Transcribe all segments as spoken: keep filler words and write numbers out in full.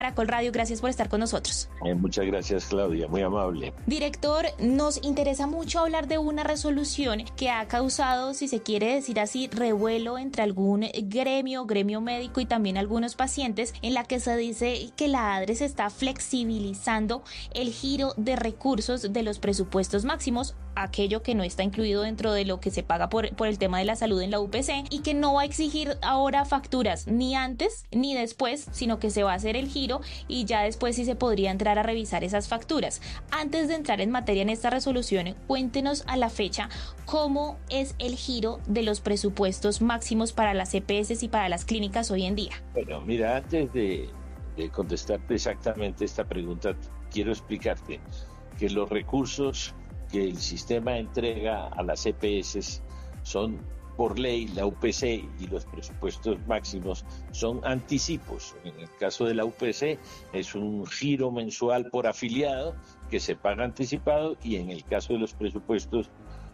Caracol Radio, gracias por estar con nosotros. Eh, muchas gracias, Claudia, muy amable. Director, nos interesa mucho hablar de una resolución que ha causado, si se quiere decir así, revuelo entre algún gremio, gremio médico y también algunos pacientes, en la que se dice que la ADRES está flexibilizando el giro de recursos de los presupuestos máximos, aquello que no está incluido dentro de lo que se paga por, por el tema de la salud en la U P C, y que no va a exigir ahora facturas ni antes ni después, sino que se va a hacer el giro y ya después sí se podría entrar a revisar esas facturas. Antes de entrar en materia en esta resolución, cuéntenos a la fecha cómo es el giro de los presupuestos máximos para las E P S y para las clínicas hoy en día. Bueno, mira, antes de, de contestarte exactamente esta pregunta, quiero explicarte que los recursos que el sistema entrega a las E P S son, por ley, la U P C y los presupuestos máximos son anticipos. En el caso de la U P C es un giro mensual por afiliado que se paga anticipado, y en el caso de los presupuestos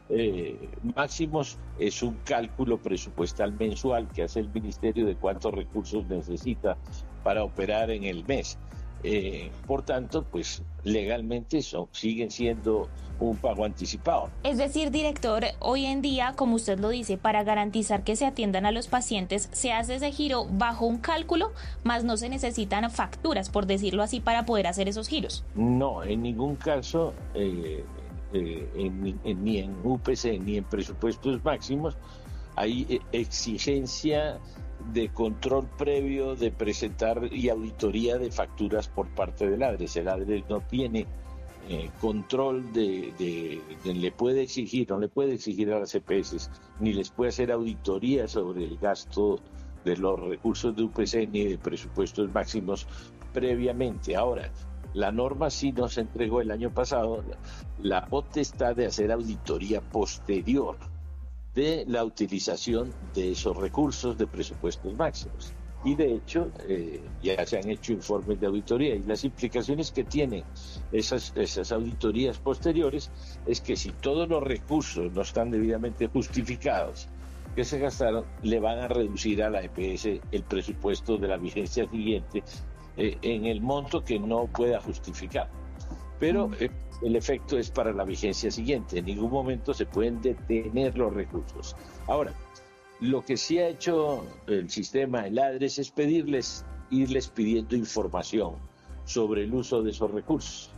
eh, máximos es un cálculo presupuestal mensual que hace el ministerio de cuántos recursos necesita para operar en el mes. Eh, por tanto, pues legalmente son, siguen siendo un pago anticipado. Es decir, director, hoy en día, como usted lo dice, para garantizar que se atiendan a los pacientes, se hace ese giro bajo un cálculo, más no se necesitan facturas, por decirlo así, para poder hacer esos giros. No, en ningún caso, eh, eh, en, en, ni en U P C ni en presupuestos máximos hay exigencia de control previo, de presentar y auditoría de facturas por parte del ADRES. El ADRES no tiene eh, control de, de, de, le puede exigir, no le puede exigir a las E P S, ni les puede hacer auditoría sobre el gasto de los recursos de U P C ni de presupuestos máximos previamente. Ahora, la norma sí nos entregó el año pasado la potestad de hacer auditoría posterior de la utilización de esos recursos de presupuestos máximos. Y de hecho, eh, ya se han hecho informes de auditoría, y las implicaciones que tienen esas, esas auditorías posteriores es que si todos los recursos no están debidamente justificados que se gastaron, le van a reducir a la E P S el presupuesto de la vigencia siguiente eh, en el monto que no pueda justificar. Pero eh, el efecto es para la vigencia siguiente. En ningún momento se pueden detener los recursos. Ahora, lo que sí ha hecho el sistema, el ADRES, es pedirles, irles pidiendo información sobre el uso de esos recursos.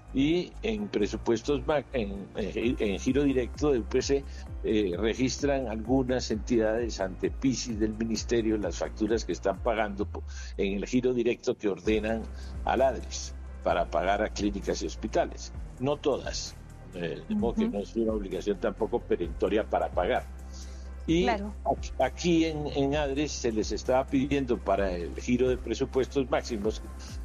Y en presupuestos, en, en, en giro directo de U P C, eh, registran algunas entidades ante P I S I del ministerio las facturas que están pagando en el giro directo que ordenan al ADRES para pagar a clínicas y hospitales. No todas, eh, de modo que no es una obligación tampoco perentoria para pagar. Y claro, aquí en, en ADRES se les estaba pidiendo para el giro de presupuestos máximos,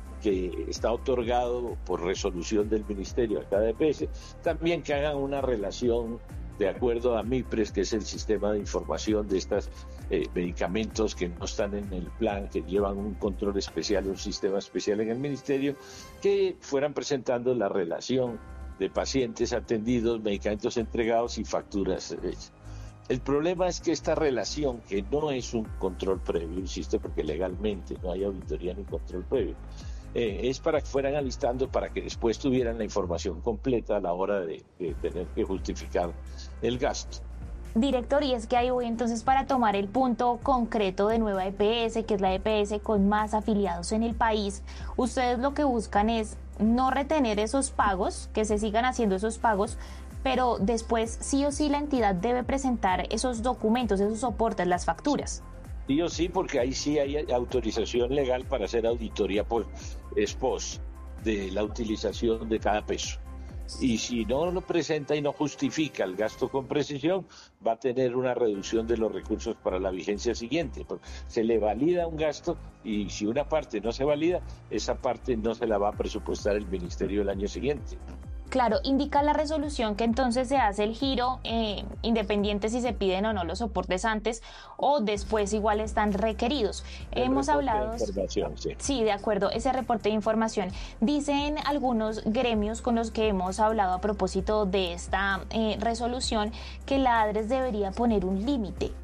que está otorgado por resolución del ministerio a cada E P S, también que hagan una relación de acuerdo a MIPRES, que es el sistema de información de estos eh, medicamentos que no están en el plan, que llevan un control especial, un sistema especial en el ministerio, que fueran presentando la relación de pacientes atendidos, medicamentos entregados y facturas hechas. El problema es que esta relación, que no es un control previo, insisto, porque legalmente no hay auditoría ni control previo, eh, es para que fueran alistando, para que después tuvieran la información completa a la hora de, de tener que justificar el gasto. Director, y es que ahí voy entonces para tomar el punto concreto de nueva E P S, que es la E P S con más afiliados en el país. Ustedes lo que buscan es no retener esos pagos, que se sigan haciendo esos pagos, pero después sí o sí la entidad debe presentar esos documentos, esos soportes, las facturas. Sí o sí, porque ahí sí hay autorización legal para hacer auditoría por ex post de la utilización de cada peso. Y si no lo presenta y no justifica el gasto con precisión, va a tener una reducción de los recursos para la vigencia siguiente. Se le valida un gasto, y si una parte no se valida, esa parte no se la va a presupuestar el ministerio el año siguiente. Claro, indica la resolución que entonces se hace el giro, eh, independiente si se piden o no los soportes antes o después, igual están requeridos. El Hemos hablado... De información, sí. Sí, de acuerdo, ese reporte de información. Dicen algunos gremios con los que hemos hablado a propósito de esta eh, resolución que la ADRES debería poner un límite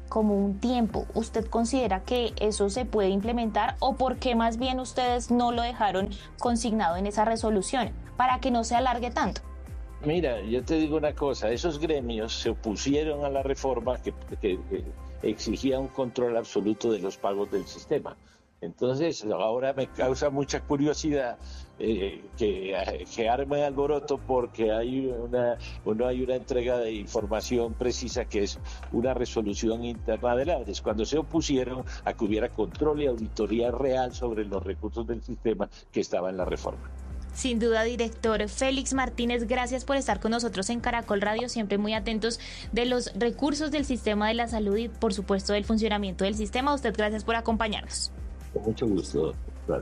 como un tiempo. ¿Usted considera que eso se puede implementar o por qué más bien ustedes no lo dejaron consignado en esa resolución para que no se alargue tanto? Mira, yo te digo una cosa, esos gremios se opusieron a la reforma que, que, que exigía un control absoluto de los pagos del sistema. Entonces, ahora me causa mucha curiosidad eh, que, que arme alboroto porque hay una, no hay una entrega de información precisa que es una resolución interna de la ANDES, cuando se opusieron a que hubiera control y auditoría real sobre los recursos del sistema que estaba en la reforma. Sin duda, director Félix Martínez, gracias por estar con nosotros en Caracol Radio, siempre muy atentos de los recursos del sistema de la salud y, por supuesto, del funcionamiento del sistema. A usted, gracias por acompañarnos. Con mucho gusto. Claro.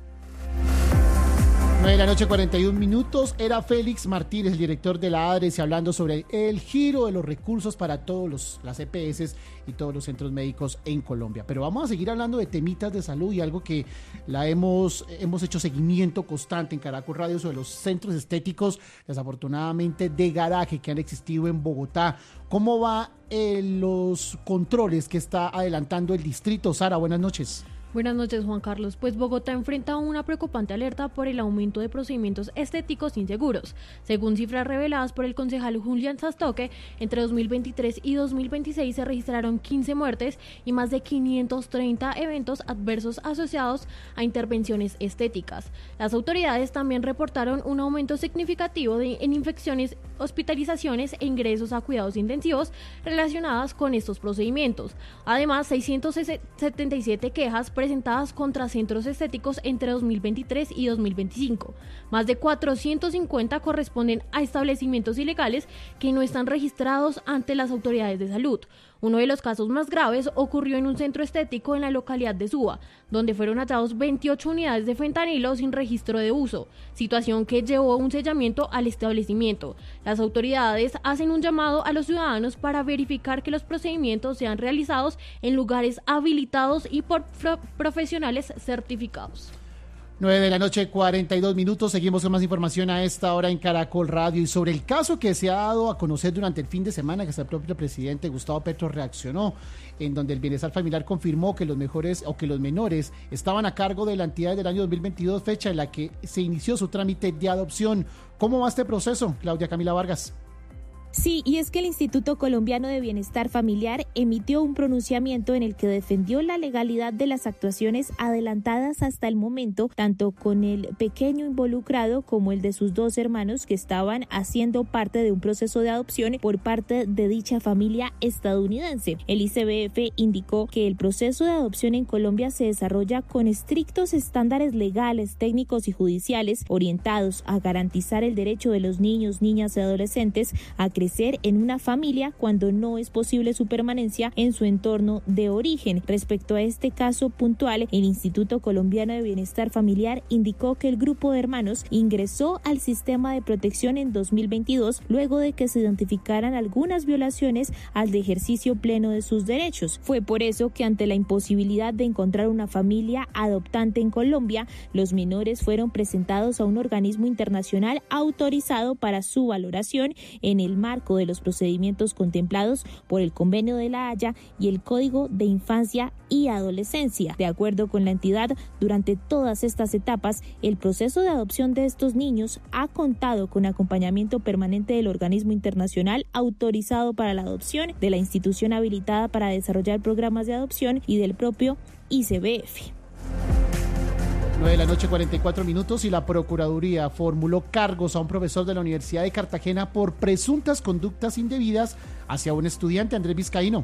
nueve de la noche, cuarenta y un minutos. Era Félix Martínez, el director de la ADRES, hablando sobre el giro de los recursos para todos los, las E P S y todos los centros médicos en Colombia. Pero vamos a seguir hablando de temitas de salud y algo que la hemos, hemos hecho seguimiento constante en Caracol Radio sobre los centros estéticos, desafortunadamente de garaje, que han existido en Bogotá. ¿Cómo va eh, los controles que está adelantando el distrito? Sara, buenas noches. Buenas noches, Juan Carlos. Pues Bogotá enfrenta una preocupante alerta por el aumento de procedimientos estéticos inseguros. Según cifras reveladas por el concejal Julián Sastoque, entre dos mil veintitrés y dos mil veintiséis se registraron quince muertes y más de quinientos treinta eventos adversos asociados a intervenciones estéticas. Las autoridades también reportaron un aumento significativo de, en infecciones, hospitalizaciones e ingresos a cuidados intensivos relacionadas con estos procedimientos. Además, seiscientas setenta y siete quejas presentadas contra centros estéticos entre dos mil veintitrés y dos mil veinticinco. Más de cuatrocientos cincuenta corresponden a establecimientos ilegales que no están registrados ante las autoridades de salud. Uno de los casos más graves ocurrió en un centro estético en la localidad de Suba, donde fueron hallados veintiocho unidades de fentanilo sin registro de uso, situación que llevó a un sellamiento al establecimiento. Las autoridades hacen un llamado a los ciudadanos para verificar que los procedimientos sean realizados en lugares habilitados y por pro- profesionales certificados. nueve de la noche, cuarenta y dos minutos. Seguimos con más información a esta hora en Caracol Radio y sobre el caso que se ha dado a conocer durante el fin de semana, que hasta el propio presidente Gustavo Petro reaccionó, en donde el Bienestar Familiar confirmó que los mejores o que los menores estaban a cargo de la entidad del año dos mil veintidós, fecha en la que se inició su trámite de adopción. ¿Cómo va este proceso, Claudia Camila Vargas? Sí, y es que el Instituto Colombiano de Bienestar Familiar emitió un pronunciamiento en el que defendió la legalidad de las actuaciones adelantadas hasta el momento, tanto con el pequeño involucrado como el de sus dos hermanos que estaban haciendo parte de un proceso de adopción por parte de dicha familia estadounidense. El I C B F indicó que el proceso de adopción en Colombia se desarrolla con estrictos estándares legales, técnicos y judiciales orientados a garantizar el derecho de los niños, niñas y adolescentes a crecer en una familia cuando no es posible su permanencia en su entorno de origen. Respecto a este caso puntual, el Instituto Colombiano de Bienestar Familiar indicó que el grupo de hermanos ingresó al sistema de protección en dos mil veintidós luego de que se identificaran algunas violaciones al ejercicio pleno de sus derechos. Fue por eso que ante la imposibilidad de encontrar una familia adoptante en Colombia, los menores fueron presentados a un organismo internacional autorizado para su valoración en el marco de los procedimientos contemplados por el Convenio de La Haya y el Código de Infancia y Adolescencia. De acuerdo con la entidad, durante todas estas etapas, el proceso de adopción de estos niños ha contado con acompañamiento permanente del organismo internacional autorizado para la adopción, de la institución habilitada para desarrollar programas de adopción y del propio I C B F. nueve de la noche, cuarenta y cuatro minutos, y la Procuraduría formuló cargos a un profesor de la Universidad de Cartagena por presuntas conductas indebidas hacia un estudiante, Andrés Vizcaíno.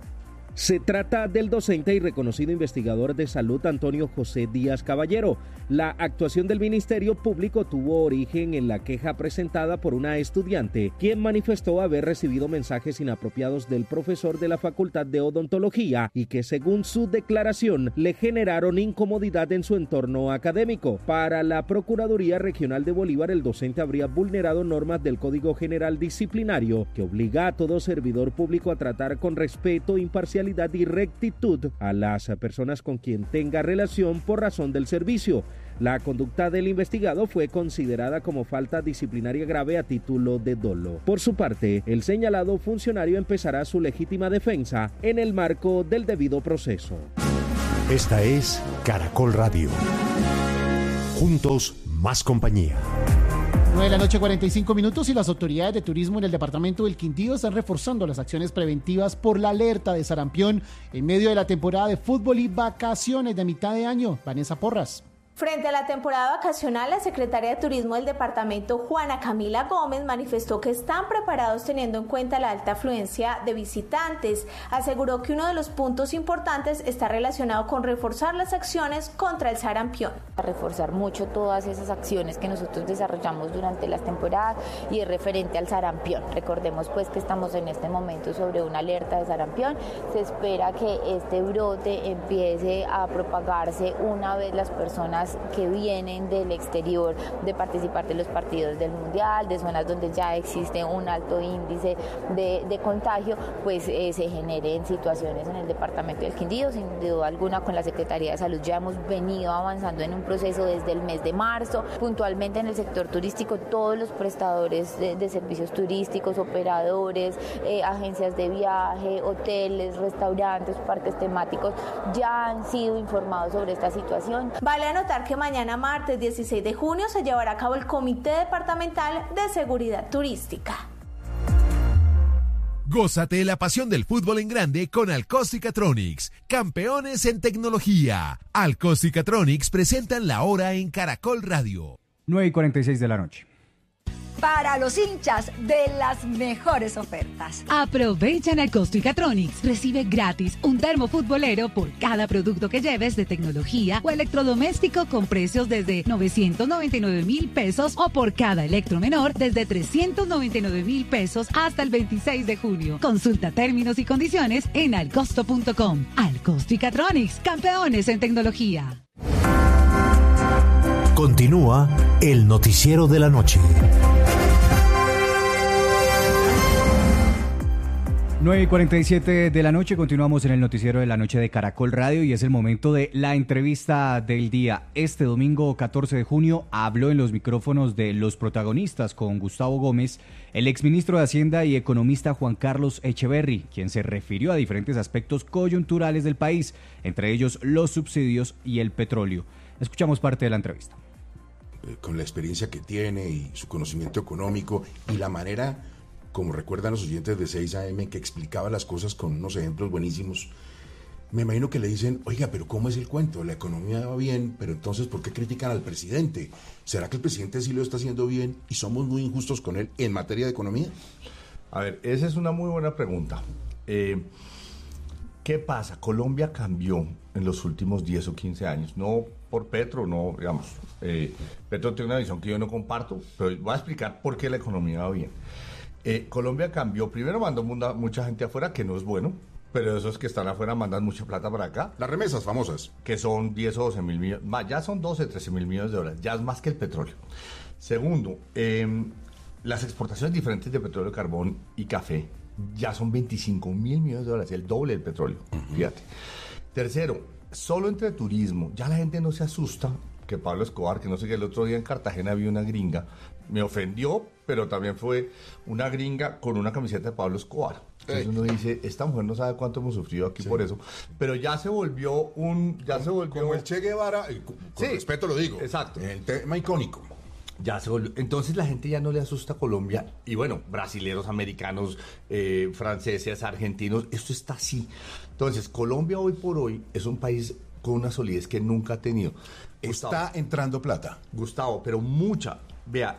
Se trata del docente y reconocido investigador de salud Antonio José Díaz Caballero. La actuación del Ministerio Público tuvo origen en la queja presentada por una estudiante, quien manifestó haber recibido mensajes inapropiados del profesor de la Facultad de Odontología y que, según su declaración, le generaron incomodidad en su entorno académico. Para la Procuraduría Regional de Bolívar, el docente habría vulnerado normas del Código General Disciplinario, que obliga a todo servidor público a tratar con respeto, imparcialidad imparcialidad y rectitud a las personas con quien tenga relación por razón del servicio. La conducta del investigado fue considerada como falta disciplinaria grave a título de dolo. Por su parte, el señalado funcionario empezará su legítima defensa en el marco del debido proceso. Esta es Caracol Radio. Juntos, más compañía. nueve de la noche, cuarenta y cinco minutos, y las autoridades de turismo en el departamento del Quindío están reforzando las acciones preventivas por la alerta de sarampión en medio de la temporada de fútbol y vacaciones de mitad de año. Vanessa Porras. Frente a la temporada vacacional, la secretaria de Turismo del departamento, Juana Camila Gómez, manifestó que están preparados teniendo en cuenta la alta afluencia de visitantes. Aseguró que uno de los puntos importantes está relacionado con reforzar las acciones contra el sarampión. Reforzar mucho todas esas acciones que nosotros desarrollamos durante las temporadas y es referente al sarampión. Recordemos pues que estamos en este momento sobre una alerta de sarampión. Se espera que este brote empiece a propagarse una vez las personas que vienen del exterior de participar de los partidos del Mundial, de zonas donde ya existe un alto índice de, de contagio, pues eh, se generen situaciones en el departamento del Quindío. Sin duda alguna, con la Secretaría de Salud ya hemos venido avanzando en un proceso desde el mes de marzo. Puntualmente en el sector turístico, todos los prestadores de, de servicios turísticos, operadores, eh, agencias de viaje, hoteles, restaurantes, parques temáticos, ya han sido informados sobre esta situación. Vale anotar que mañana martes dieciséis de junio se llevará a cabo el Comité Departamental de Seguridad Turística. Gózate la pasión del fútbol en grande con Alcóstica-Tronics, campeones en tecnología. Alcóstica-Tronics presentan la hora en Caracol Radio. nueve y cuarenta y seis de la noche. Para los hinchas de las mejores ofertas. Aprovecha en Alcóstica-Tronics. Recibe gratis un termo futbolero por cada producto que lleves de tecnología o electrodoméstico con precios desde novecientos noventa y nueve mil pesos o por cada electro menor desde trescientos noventa y nueve mil pesos hasta el veintiséis de junio. Consulta términos y condiciones en alcosto punto com. Alcóstica-Tronics, campeones en tecnología. Continúa el noticiero de la noche. nueve y cuarenta y siete de la noche, continuamos en el noticiero de la noche de Caracol Radio y es el momento de la entrevista del día. Este domingo catorce de junio habló en los micrófonos de Los Protagonistas con Gustavo Gómez, el exministro de Hacienda y economista Juan Carlos Echeverry, quien se refirió a diferentes aspectos coyunturales del país, entre ellos los subsidios y el petróleo. Escuchamos parte de la entrevista. Con la experiencia que tiene y su conocimiento económico y la manera, como recuerdan los oyentes de seis A M, que explicaba las cosas con unos ejemplos buenísimos, me imagino que le dicen, oiga, pero ¿cómo es el cuento? La economía va bien, pero entonces ¿por qué critican al presidente? ¿Será que el presidente sí lo está haciendo bien y somos muy injustos con él en materia de economía? A ver, esa es una muy buena pregunta. Eh, ¿Qué pasa? Colombia cambió en los últimos diez o quince años, no por Petro, no, digamos, eh, Petro tiene una visión que yo no comparto, pero voy a explicar por qué la economía va bien. Eh, Colombia cambió, primero mandó mucha, mucha gente afuera, que no es bueno, pero esos que están afuera mandan mucha plata para acá. Las remesas famosas. Que son diez o doce mil millones, más, ya son doce, trece mil millones de dólares, ya es más que el petróleo. Segundo, eh, las exportaciones diferentes de petróleo, carbón y café ya son veinticinco mil millones de dólares, el doble del petróleo, uh-huh. Fíjate. Tercero, solo entre turismo, ya la gente no se asusta que Pablo Escobar, que no sé qué, el otro día en Cartagena vi una gringa, me ofendió, pero también fue una gringa con una camiseta de Pablo Escobar. Entonces uno dice, esta mujer no sabe cuánto hemos sufrido aquí, sí, por eso, pero ya se volvió un, ya como, se volvió como el Che Guevara, con, con sí, respeto lo digo, exacto, el tema icónico. Ya se volvió. Entonces la gente ya no le asusta a Colombia. Y bueno, brasileros, americanos, eh, franceses, argentinos, esto está así. Entonces, Colombia hoy por hoy es un país con una solidez que nunca ha tenido. Gustavo, está entrando plata. Gustavo, pero mucha. Vea,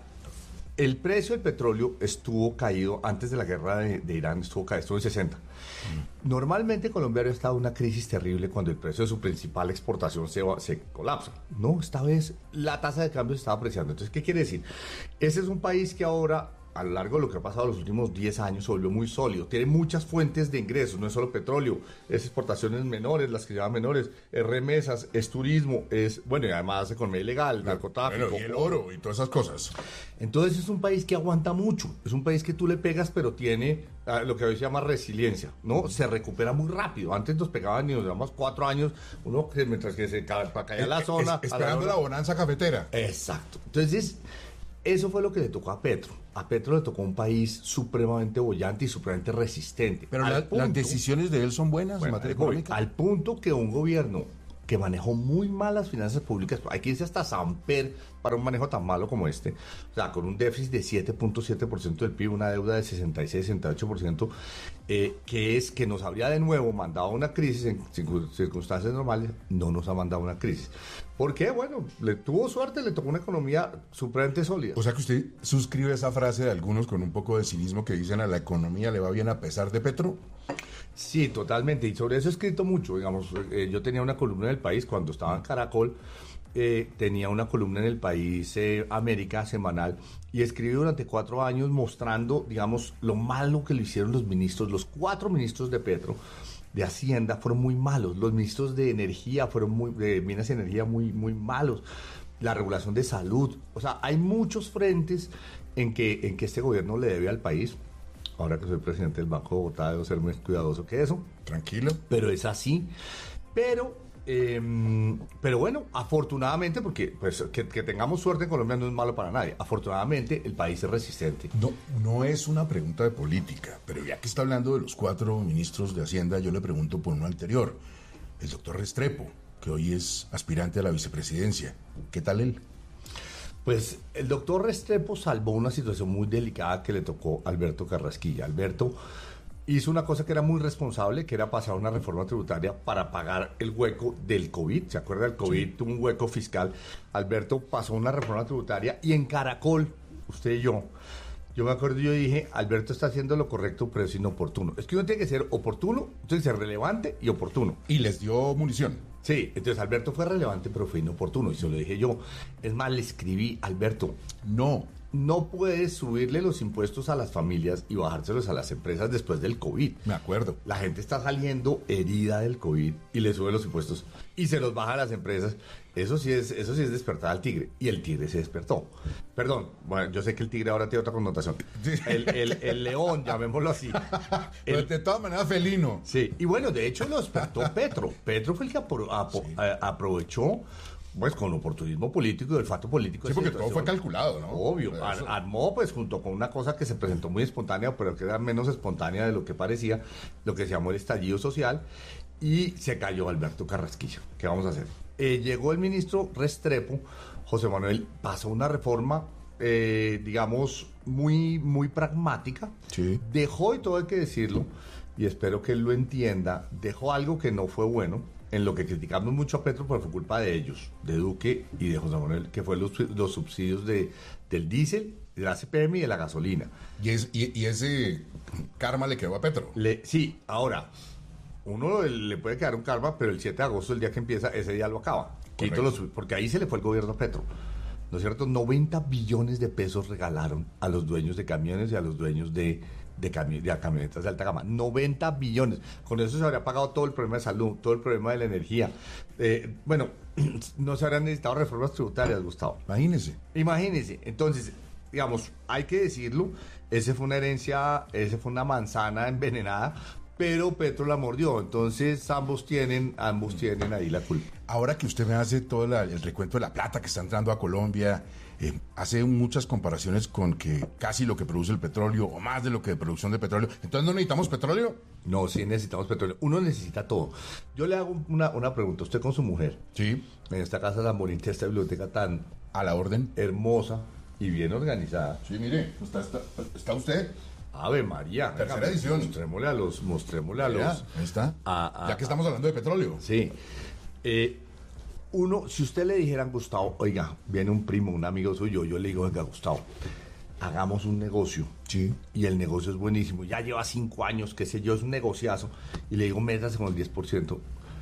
el precio del petróleo estuvo caído antes de la guerra de, de Irán, estuvo caído, estuvo en sesenta. Mm. Normalmente Colombia había estado en una crisis terrible cuando el precio de su principal exportación se, se colapsa. No, esta vez la tasa de cambio se estaba apreciando. Entonces, ¿qué quiere decir? Ese es un país que ahora a lo largo de lo que ha pasado los últimos diez años, se volvió muy sólido. Tiene muchas fuentes de ingresos, no es solo petróleo, es exportaciones menores, las que llaman menores, es remesas, es turismo, es, bueno, y además economía ilegal, narcotráfico. Bueno, y el oro y todas esas cosas. Entonces es un país que aguanta mucho, es un país que tú le pegas, pero tiene uh, lo que hoy se llama resiliencia, ¿no? Se recupera muy rápido. Antes nos pegaban y nos llevamos cuatro años, uno que mientras que se ca caía la zona. Es, esperando la, la bonanza cafetera. Exacto. Entonces, eso fue lo que le tocó a Petro. A Petro le tocó un país supremamente bollante y supremamente resistente. Pero la, punto, las decisiones de él son buenas bueno, en materia económica. Al punto que un gobierno que manejó muy mal las finanzas públicas, hay que irse hasta Samper para un manejo tan malo como este, o sea, con un déficit de siete punto siete por ciento del P I B, una deuda de sesenta y seis, sesenta y ocho por ciento, eh, que es que nos habría de nuevo mandado a una crisis en circunstancias normales, no nos ha mandado a una crisis. ¿Por qué? Bueno, le tuvo suerte, le tocó una economía supremamente sólida. O sea que usted suscribe esa frase de algunos con un poco de cinismo que dicen a la economía le va bien a pesar de Petro. Sí, totalmente, y sobre eso he escrito mucho, digamos, eh, yo tenía una columna en El País cuando estaba en Caracol, eh, tenía una columna en El País eh, América semanal, y escribí durante cuatro años mostrando, digamos, lo malo que lo hicieron los ministros, los cuatro ministros de Petro, de Hacienda fueron muy malos, los ministros de Energía fueron muy, de Minas y Energía muy, muy malos, la regulación de salud, o sea, hay muchos frentes en que, en que este gobierno le debe al país. Ahora que soy presidente del Banco de Bogotá, debo ser muy cuidadoso que eso. Tranquilo. Pero es así. Pero, eh, pero bueno, afortunadamente, porque pues que, que tengamos suerte en Colombia no es malo para nadie. Afortunadamente, el país es resistente. No, no es una pregunta de política, pero ya que está hablando de los cuatro ministros de Hacienda, yo le pregunto por uno anterior, el doctor Restrepo, que hoy es aspirante a la vicepresidencia. ¿Qué tal él? Pues el doctor Restrepo salvó una situación muy delicada que le tocó a Alberto Carrasquilla. Alberto hizo una cosa que era muy responsable, que era pasar una reforma tributaria para pagar el hueco del COVID. ¿Se acuerda? El COVID sí. Tuvo un hueco fiscal. Alberto pasó una reforma tributaria y en Caracol, usted y yo, yo me acuerdo, yo dije, Alberto está haciendo lo correcto, pero es inoportuno. Es que uno tiene que ser oportuno, tiene que ser relevante y oportuno. Y les dio munición. Sí, entonces Alberto fue relevante, pero fue inoportuno, y se lo dije yo. Es más, le escribí, Alberto, no, no puedes subirle los impuestos a las familias y bajárselos a las empresas después del COVID. Me acuerdo. La gente está saliendo herida del COVID y le sube los impuestos y se los baja a las empresas. Eso sí es, eso sí es despertar al tigre. Y el tigre se despertó. Perdón, bueno, yo sé que el tigre ahora tiene otra connotación. El, el, el león, llamémoslo así. Pero el, de todas maneras felino. Sí, y bueno, de hecho lo despertó Petro. Petro fue el que apro, apo, sí. a, aprovechó, pues con oportunismo político y olfato político. Sí, porque todo fue calculado, ¿no? Obvio. Ar, armó, pues, junto con una cosa que se presentó muy espontánea, pero que era menos espontánea de lo que parecía, lo que se llamó el estallido social, y se cayó Alberto Carrasquilla. ¿Qué vamos a hacer? Eh, llegó el ministro Restrepo, José Manuel, pasó una reforma, eh, digamos, muy, muy pragmática. Sí. Dejó, y todo hay que decirlo, y espero que él lo entienda, dejó algo que no fue bueno, en lo que criticamos mucho a Petro, pero fue culpa de ellos, de Duque y de José Manuel, que fue los, los subsidios de, del diésel, de la C P M y de la gasolina. ¿Y, es, y, y ese karma le quedó a Petro? Le, sí, ahora, uno le puede quedar un karma, pero el siete de agosto, el día que empieza, ese día lo acaba. Los, porque ahí se le fue el gobierno a Petro. ¿No es cierto? noventa billones de pesos regalaron a los dueños de camiones y a los dueños de... De, cami de camionetas de alta gama, noventa billones. Con eso se habría pagado todo el problema de salud, todo el problema de la energía. Eh, bueno, no se habrían necesitado reformas tributarias, Gustavo. Imagínese. Imagínese. Entonces, digamos, hay que decirlo, ese fue una herencia, ese fue una manzana envenenada, pero Petro la mordió. Entonces, ambos tienen, ambos tienen ahí la culpa. Ahora que usted me hace todo la, el recuento de la plata que está entrando a Colombia, Eh, hace muchas comparaciones con que casi lo que produce el petróleo o más de lo que de producción de petróleo. Entonces, ¿no necesitamos petróleo? No, sí necesitamos petróleo. Uno necesita todo. Yo le hago una, una pregunta. Usted con su mujer. Sí. En esta casa tan bonita, esta biblioteca tan... A la orden. Hermosa y bien organizada. Sí, mire, está, está, está usted. Ave María. Tercera venga, edición. Mostrémosle a los... Mostrémosle a los... Ya, ahí está. A, a, ya que estamos hablando de petróleo. Sí. Eh... Uno, si usted le dijera a Gustavo, oiga, viene un primo, un amigo suyo, yo le digo, venga, Gustavo, hagamos un negocio. Sí. Y el negocio es buenísimo, ya lleva cinco años, qué sé yo, es un negociazo. Y le digo, métase con el diez por ciento.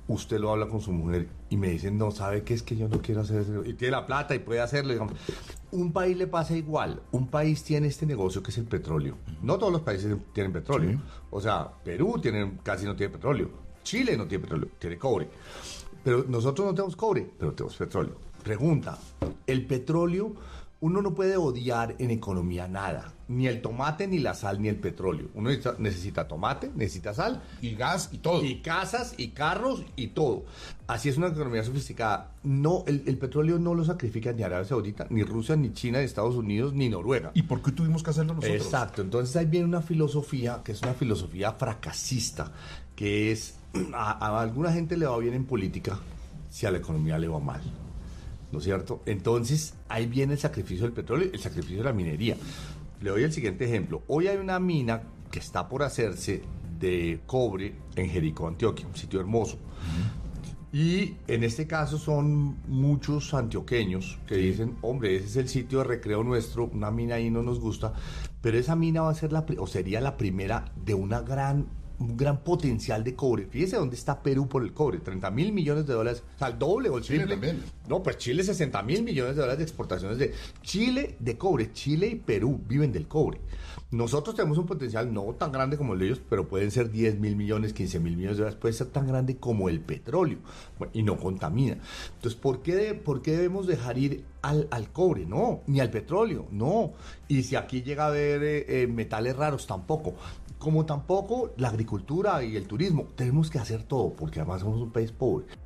usted lo habla con su mujer y me dicen, no, ¿sabe qué es que yo no quiero hacer eso? Y tiene la plata y puede hacerlo, digamos. Un país le pasa igual. Un país tiene este negocio que es el petróleo. No todos los países tienen petróleo. Sí. O sea, Perú tiene, casi no tiene petróleo. Chile no tiene petróleo, tiene cobre. Pero nosotros no tenemos cobre, pero tenemos petróleo. Pregunta, el petróleo, uno no puede odiar en economía nada. Ni el tomate, ni la sal, ni el petróleo. Uno necesita, necesita tomate, necesita sal. Y gas, y todo. Y casas, y carros, y todo. Así es una economía sofisticada. No, el, el petróleo no lo sacrifica ni Arabia Saudita, ni Rusia, ni China, ni Estados Unidos, ni Noruega. ¿Y por qué tuvimos que hacerlo nosotros? Exacto. Entonces ahí viene una filosofía, que es una filosofía fracasista, que es, a, a alguna gente le va bien en política, si a la economía le va mal. ¿No es cierto? Entonces, ahí viene el sacrificio del petróleo, el sacrificio de la minería. Le doy el siguiente ejemplo. Hoy hay una mina que está por hacerse de cobre en Jericó, Antioquia, un sitio hermoso. Uh-huh. Y en este caso son muchos antioqueños que sí. dicen, hombre, ese es el sitio de recreo nuestro, una mina ahí no nos gusta, pero esa mina va a ser la, o sería la primera de una gran... un gran potencial de cobre. Fíjese dónde está Perú por el cobre, treinta mil millones de dólares, o sea, el doble o el triple. Chile también. No, pues Chile sesenta mil millones de dólares de exportaciones de Chile de cobre. Chile y Perú viven del cobre. Nosotros tenemos un potencial no tan grande como el de ellos, pero pueden ser diez mil millones, quince mil millones de dólares, puede ser tan grande como el petróleo, bueno, y no contamina. Entonces, ¿por qué, de, ¿por qué debemos dejar ir al, al cobre? No, ni al petróleo, no. Y si aquí llega a haber eh, eh, metales raros, tampoco. Como tampoco la agricultura y el turismo. Tenemos que hacer todo, porque además somos un país pobre.